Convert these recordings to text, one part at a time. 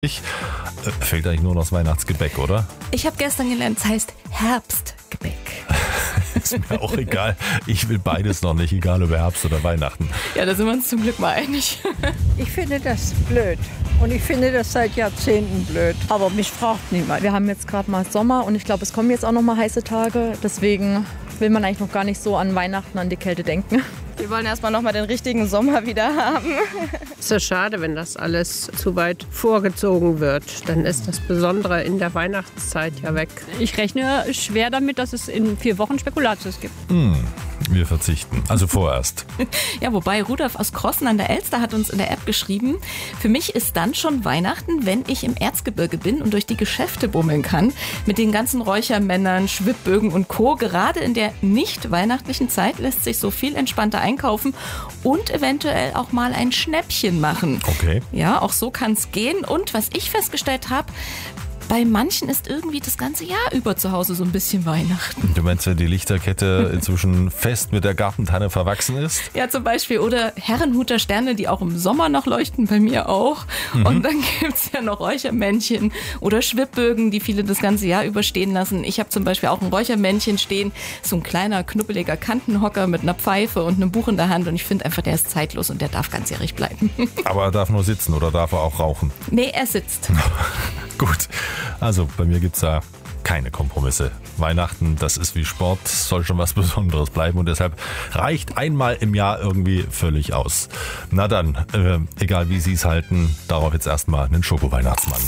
Fehlt eigentlich nur noch das Weihnachtsgebäck, oder? Ich habe gestern gelernt, es heißt Herbstgebäck. Ist mir auch egal. Ich will beides noch nicht, egal ob Herbst oder Weihnachten. Ja, da sind wir uns zum Glück mal einig. Ich finde das blöd. Und ich finde das seit Jahrzehnten blöd. Aber mich fragt niemand. Wir haben jetzt gerade mal Sommer und ich glaube, es kommen jetzt auch noch mal heiße Tage. Deswegen will man eigentlich noch gar nicht so an Weihnachten, an die Kälte denken. Wir wollen erstmal noch mal den richtigen Sommer wieder haben. Es ist ja schade, wenn das alles zu weit vorgezogen wird. Dann ist das Besondere in der Weihnachtszeit ja weg. Ich rechne schwer damit, dass es in 4 Wochen Spekulatius gibt. Wir verzichten. Also vorerst. Ja, wobei Rudolf aus Crossen an der Elster hat uns in der App geschrieben, für mich ist dann schon Weihnachten, wenn ich im Erzgebirge bin und durch die Geschäfte bummeln kann. Mit den ganzen Räuchermännern, Schwibbögen und Co. Gerade in der nicht weihnachtlichen Zeit lässt sich so viel entspannter einkaufen und eventuell auch mal ein Schnäppchen machen. Okay. Ja, auch so kann es gehen. Und was ich festgestellt habe, bei manchen ist irgendwie das ganze Jahr über zu Hause so ein bisschen Weihnachten. Du meinst, wenn die Lichterkette inzwischen fest mit der Gartentanne verwachsen ist? Ja, zum Beispiel. Oder Herrenhuter Sterne, die auch im Sommer noch leuchten, bei mir auch. Und dann gibt's ja noch Räuchermännchen oder Schwibbögen, die viele das ganze Jahr überstehen lassen. Ich habe zum Beispiel auch ein Räuchermännchen stehen. So ein kleiner, knubbeliger Kantenhocker mit einer Pfeife und einem Buch in der Hand. Und ich finde einfach, der ist zeitlos und der darf ganzjährig bleiben. Aber er darf nur sitzen oder darf er auch rauchen? Nee, er sitzt. Gut, also bei mir gibt es da keine Kompromisse. Weihnachten, das ist wie Sport, soll schon was Besonderes bleiben und deshalb reicht einmal im Jahr irgendwie völlig aus. Na dann, egal wie Sie es halten, darauf jetzt erstmal einen Schoko-Weihnachtsmann.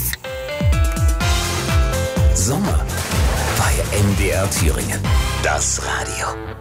Sommer bei MDR Thüringen. Das Radio.